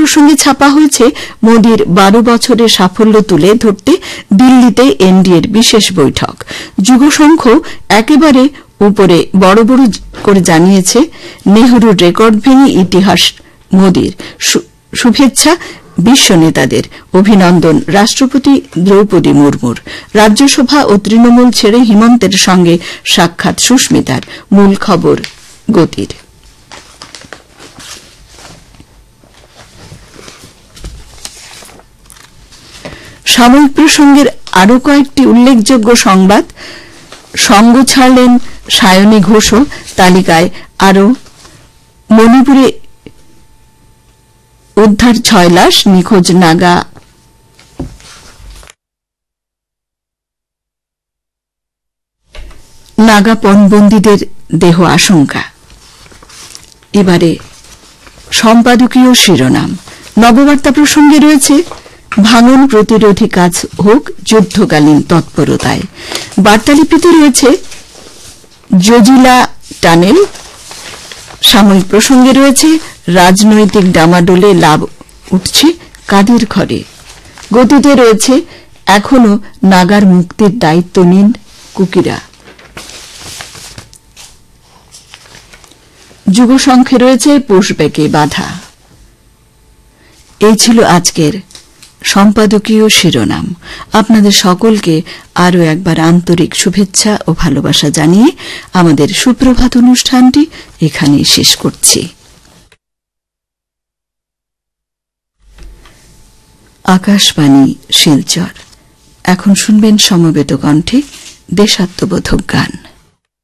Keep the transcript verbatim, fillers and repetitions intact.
প্রসঙ্গে ছাপা হয়েছে মোদির বারো বছরের সাফল্য তুলে ধরতে দিল্লিতে এনডিএর বিশেষ বৈঠক। যুগসংঘ একেবারে উপরে বড় বড় করে জানিয়েছে, নেহরুর রেকর্ড ভেঙে ইতিহাস মোদির। শুভেচ্ছা বিশ্ব নেতাদের, অভিনন্দন রাষ্ট্রপতি দ্রৌপদী মুর্মুর। রাজ্যসভা ও তৃণমূল ছেড়ে হিমন্তের সঙ্গে সাক্ষাৎ সুস্মিতার। মূল খবর গতির। সাময়িক প্রসঙ্গের আরও কয়েকটি উল্লেখযোগ্য সংবাদ। সঙ্গ ছাড়লেন সায়নী ঘোষও। তালিকায় আরও মণিপুরে উদ্ধার ছয় লাশ, নিখোঁজ নাগা নাগা পণবন্দীদের দেহ আশঙ্কা। এবারে সম্পাদকীয় শিরোনাম। নববার্তা প্রসঙ্গে রয়েছে, ভাঙন প্রতিরোধী কাজ হোক যুদ্ধকালীন তৎপরতায়। বার্তালিপিতে রয়েছে জজিলা টানেল। সাময়িক প্রসঙ্গে রয়েছে, রাজনৈতিক ডামাডোলে লাভ উঠছে কাদের ঘরে। গতিতে রয়েছে, এখনো নাগার মুক্তির দায়িত্ব নিন কুকিরা। যুগসংখ্যে রয়েছে পুশব্যাকে বাধা। এই ছিল আজকের সম্পাদকীয় শিরোনাম। আপনাদের সকলকে আরও একবার আন্তরিক শুভেচ্ছা ও ভালোবাসা জানিয়ে আমাদের সুপ্রভাত অনুষ্ঠানটি এখানেই শেষ করছি। আকাশবাণী শিলচর। এখন শুনবেন সমবেত কণ্ঠে দেশাত্মবোধক গান।